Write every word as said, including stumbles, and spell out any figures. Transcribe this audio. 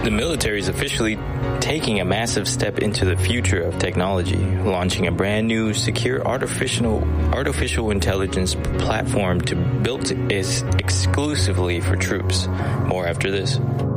The military is officially taking a massive step into the future of technology, launching a brand new secure artificial artificial intelligence platform to built is exclusively for troops. More after this.